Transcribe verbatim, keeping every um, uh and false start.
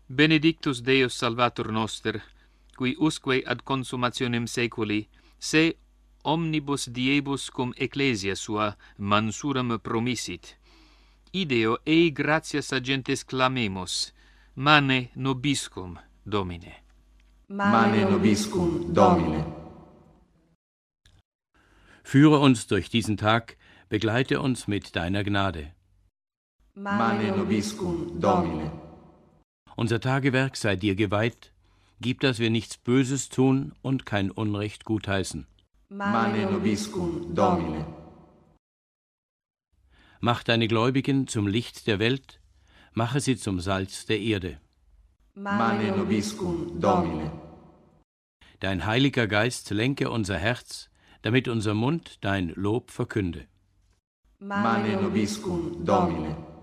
Benedictus Deus Salvator noster, qui usque ad consummationem saeculi se omnibus diebus cum ecclesia sua mansuram promissit. Ideo ei gratias agentes clamemus, mane nobiscum Domine. Mane nobiscum Domine. Führe uns durch diesen Tag, begleite uns mit deiner Gnade. Mane nobiscum Domine. Unser Tagewerk sei dir geweiht, gib, dass wir nichts Böses tun und kein Unrecht gutheißen. Mane nobiscum Domine. Mach deine Gläubigen zum Licht der Welt, mache sie zum Salz der Erde. Mane nobiscum Domine. Dein Heiliger Geist lenke unser Herz, damit unser Mund dein Lob verkünde. Mane nobiscum Domine.